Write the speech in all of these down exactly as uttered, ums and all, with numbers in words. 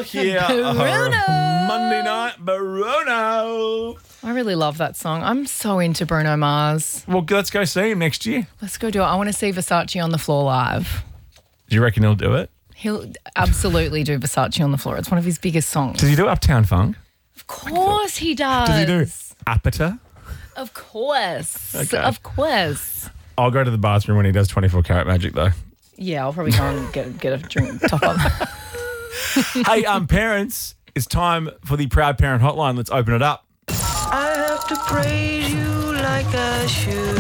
Kia Bruno. Monday night, Bruno. I really love that song. I'm so into Bruno Mars. Well, let's go see him next year. Let's go do it. I want to see Versace on the floor live. Do you reckon he'll do it? He'll absolutely do Versace on the floor. It's one of his biggest songs. Does he do Uptown Funk? Of course he does. Does he do Apata? Of course. Okay. Of course. I'll go to the bathroom when he does twenty-four karat magic, though. Yeah, I'll probably go and get, get a drink top up. Hey, um, parents, it's time for the Proud Parent Hotline. Let's open it up. I have to praise you like I should.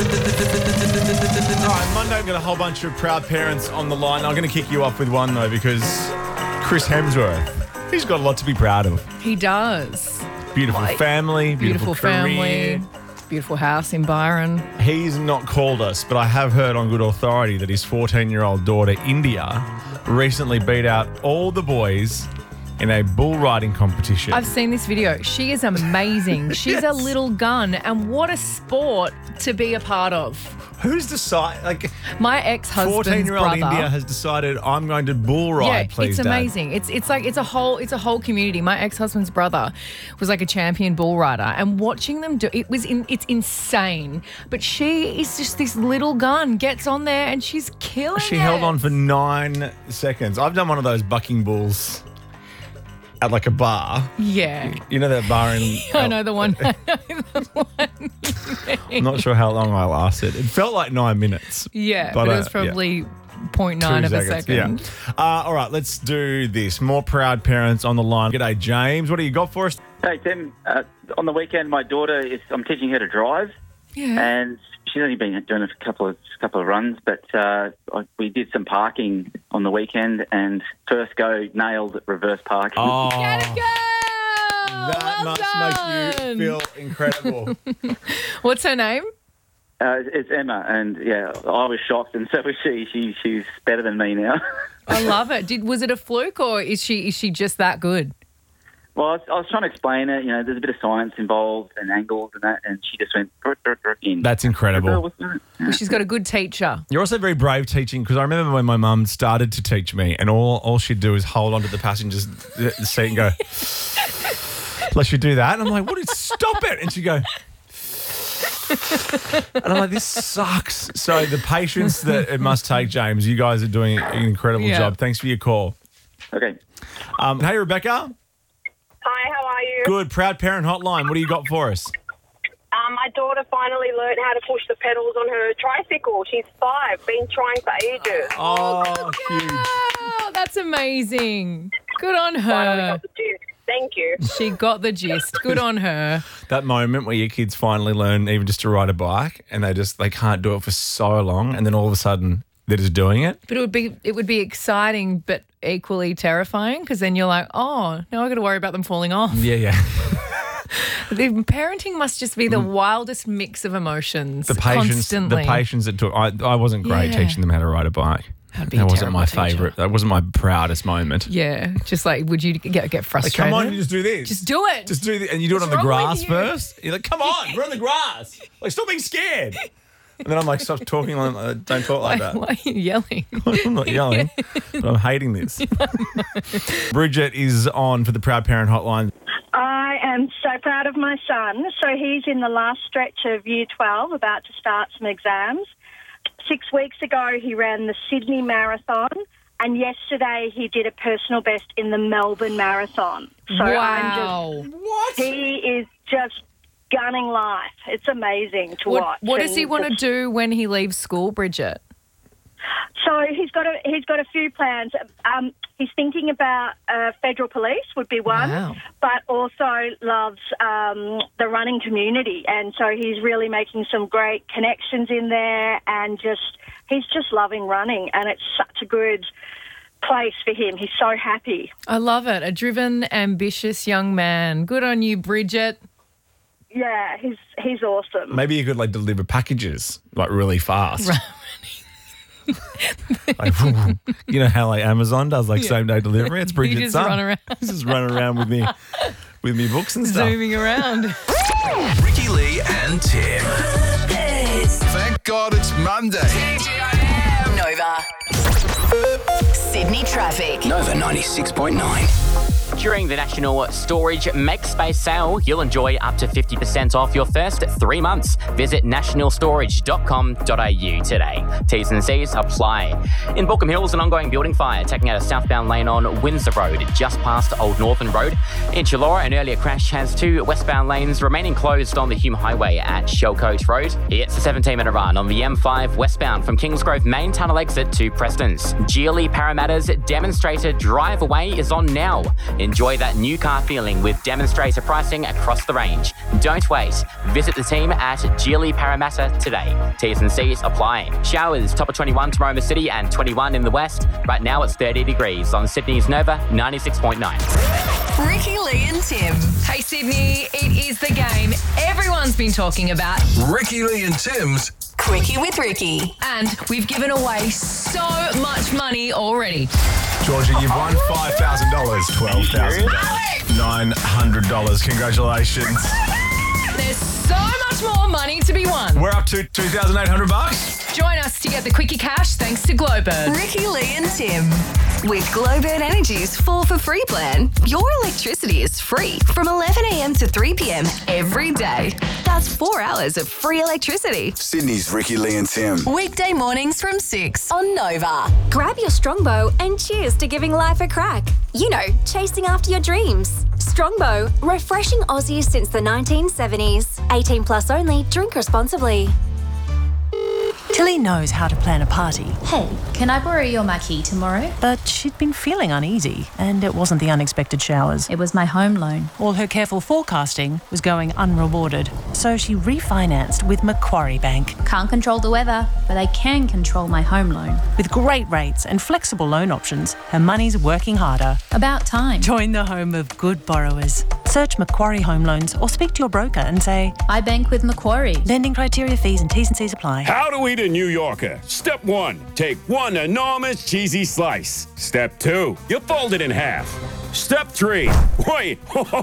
All right, Monday I've got a whole bunch of proud parents on the line. I'm going to kick you off with one, though, because Chris Hemsworth, he's got a lot to be proud of. He does. Beautiful Like, family, beautiful, Beautiful career. family. Beautiful house in Byron. He's not called us, but I have heard on good authority that his fourteen-year-old daughter, India, recently beat out all the boys in a bull riding competition. I've seen this video. She is amazing. She's Yes. a little gun, and what a sport to be a part of. Who's decided? Like, My ex-husband's fourteen-year-old brother. India has decided I'm going to bull ride. Yeah, please, it's Dad. amazing. It's it's like it's a whole it's a whole community. My ex-husband's brother was like a champion bull rider, and watching them do it was in it's insane. But she is just this little gun, gets on there and she's killing She it. held on for nine seconds. I've done one of those bucking bulls at like a bar. Yeah. You know that bar in... I know the one. I know the one. you I'm mean. not sure how long I lasted. It felt like nine minutes. Yeah, but, But, it was uh, probably yeah. zero point nine Two of a seconds, second. Yeah. Uh, all right, let's do this. More proud parents on the line. G'day, James. What do you got for us? Hey, Tim. Uh, on the weekend, my daughter is. I'm teaching her to drive, Yeah. and she's only been doing a couple of couple of runs. But uh, I- we did some parking on the weekend, and first go nailed reverse parking. Oh, Get it, girl! that Well must done. make you feel incredible. What's her name? Uh, it's Emma, and yeah, I was shocked, and so was she. She she's better than me now. I love it. Did was it a fluke or is she is she just that good? Well, I was, I was trying to explain it. You know, there's a bit of science involved and angles and that, and she just went "Brr, brr, brr," in. That's incredible. What's that? Well, she's got a good teacher. You're also very brave teaching, because I remember when my mum started to teach me, and all, all she'd do is hold onto the passenger's seat and go, let you do that. And I'm like, what is, stop it. And she'd go, and I'm like, this sucks. So the patience that it must take, James, you guys are doing an incredible Yeah. job. Thanks for your call. Okay. Um, hey, Rebecca. Hi, how are you? Good. Proud Parent Hotline. What do you got for us? Um, my daughter finally learned how to push the pedals on her tricycle. She's five, been trying for ages. Oh, huge. Oh, that's amazing. Good on Finally her. got the gist. Thank you. She got the gist. Good on her. That moment where your kids finally learn even just to ride a bike, and they just, they can't do it for so long, and then all of a sudden they're just doing it. But it would be it would be exciting but equally terrifying, because then you're like, oh, now I've got to worry about them falling off. Yeah, yeah. The parenting must just be the wildest mix of emotions. The patience, constantly. the patience it took. I, I wasn't great Yeah. teaching them how to ride a bike. That'd be that a wasn't my terrible teacher. favourite. That wasn't my proudest moment. Yeah, just like, would you get get Like, frustrated? come on, you just do this. Just do it. Just do this. And you do it on the What's wrong grass with you? first. You're like, come on, we're on the grass. Like, stop being scared. And then I'm like, stop talking like uh, don't talk like why, that. why are you yelling? I'm not yelling, but I'm hating this. Bridget is on for the Proud Parent Hotline. I am so proud of my son. So he's in the last stretch of year twelve, about to start some exams. Six weeks ago, he ran the Sydney Marathon, and yesterday he did a personal best in the Melbourne Marathon. So Wow. I'm just, What? he is just gunning life. It's amazing to What, watch. what does And he want to the- do when he leaves school, Bridget? So he's got a he's got a few plans. Um, he's thinking about uh, federal police would be one, Wow. but also loves um, the running community, and so he's really making some great connections in there, and just he's just loving running, and it's such a good place for him. He's so happy. I love it. A driven, ambitious young man. Good on you, Bridget. Yeah, he's he's awesome. Maybe you could like deliver packages like really fast. Like, you know how like Amazon does like same day delivery? It's Bridget's just son. run around. He's just running around with me with me books and stuff. Zooming around. Ricky Lee and Tim. Thank God it's Monday. Nova. Sydney traffic. Nova ninety-six point nine. During the National Storage Make Space sale, you'll enjoy up to fifty percent off your first three months. Visit national storage dot com dot a u today. T's and C's apply. In Baulkham Hills, an ongoing building fire taking out a southbound lane on Windsor Road, just past Old Northern Road. In Chullora, an earlier crash has two westbound lanes remaining closed on the Hume Highway at Shellcote Road. It's a seventeen minute run on the M five westbound from Kingsgrove Main Tunnel exit to Preston's. Geely Parramatta's Demonstrator Drive Away is on now. Enjoy that new car feeling with demonstrator pricing across the range. Don't wait. Visit the team at Geely Parramatta today. T's and C's apply. Showers top of twenty-one to Roma City and twenty-one in the west. Right now it's thirty degrees on Sydney's Nova ninety-six point nine. Ricky, Lee and Tim. Hey, Sydney, it is the game everyone's been talking about. Ricky Lee and Tim's Quickie with Ricky. And we've given away so much money already. Georgia, you've won five thousand dollars, twelve thousand dollars, nine hundred dollars. Congratulations. There's so much more money to be won. We're up to two thousand eight hundred bucks. Join us to get the Quickie Cash thanks to Glowbird. Ricky, Lee and Tim. With Glowbird Energy's four for free plan, your electricity is free from eleven a m to three p m every day. That's four hours of free electricity. Sydney's Ricky Lee and Tim. Weekday mornings from six on Nova. Grab your Strongbow and cheers to giving life a crack. You know, chasing after your dreams. Strongbow, refreshing Aussies since the nineteen seventies. eighteen plus only, drink responsibly. Tilly knows how to plan a party. Hey, can I borrow your marquee tomorrow? But she'd been feeling uneasy, and it wasn't the unexpected showers. It was my home loan. All her careful forecasting was going unrewarded, so she refinanced with Macquarie Bank. Can't control the weather, but I can control my home loan. With great rates and flexible loan options, her money's working harder. About time. Join the home of good borrowers. Search Macquarie Home Loans or speak to your broker and say, I bank with Macquarie. Lending criteria, fees and T's and C's apply. How to eat a New Yorker. Step one, take one enormous cheesy slice. Step two, you fold it in half. Step three, wait,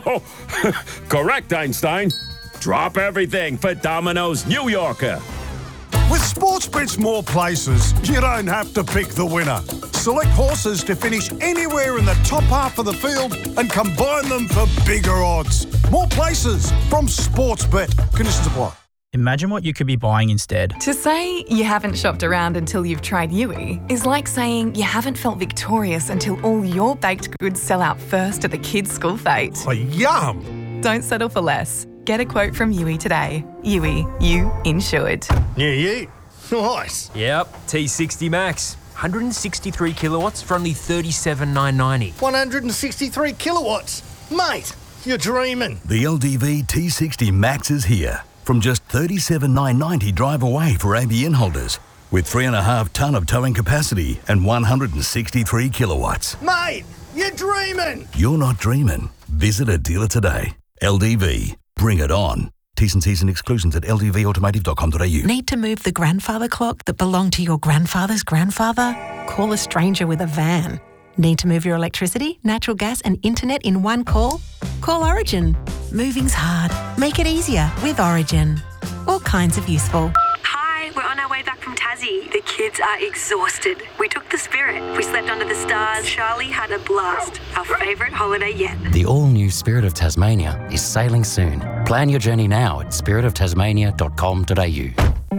correct, Einstein. Drop everything for Domino's New Yorker. With Sportsbet's more places, you don't have to pick the winner. Select horses to finish anywhere in the top half of the field and combine them for bigger odds. More places from Sportsbet. Conditions apply. Imagine what you could be buying instead. To say you haven't shopped around until you've tried Yui is like saying you haven't felt victorious until all your baked goods sell out first at the kids' school fete. Oh, yum! Don't settle for less. Get a quote from Yui today. Yui, you insured. Yeah, yeah. Nice. Yep, T sixty Max. one hundred sixty-three kilowatts for only thirty-seven thousand nine hundred ninety. one hundred sixty-three kilowatts. Mate, you're dreaming. The L D V T sixty Max is here. From just thirty-seven thousand nine hundred ninety drive away for A B N holders. With three and a half tonne of towing capacity and one hundred sixty-three kilowatts. Mate, you're dreaming. You're not dreaming. Visit a dealer today. L D V. Bring it on. T's and C's and exclusions at l d v automotive dot com dot a u. Need to move the grandfather clock that belonged to your grandfather's grandfather? Call a stranger with a van. Need to move your electricity, natural gas and internet in one call? Call Origin. Moving's hard. Make it easier with Origin. All kinds of useful. Hi, we're on our way back from Tassie. The kids are exhausted. We took the Spirit. We slept under the stars. Charlie had a blast. Our favourite holiday yet. The all-new Spirit of Tasmania is sailing soon. Plan your journey now at spirit of tasmania dot com dot a u.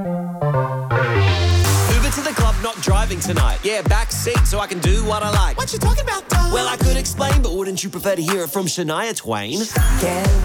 Uber to the club, not driving tonight. Yeah, back seat so I can do what I like. What you talking about, dog? Well, I could explain, but wouldn't you prefer to hear it from Shania Twain? Yeah.